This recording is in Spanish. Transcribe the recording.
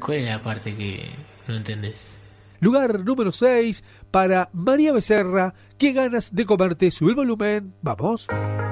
¿Cuál es la parte que no entendés? Lugar número 6 para María Becerra. Qué ganas de comerte. Sube el volumen. Vamos.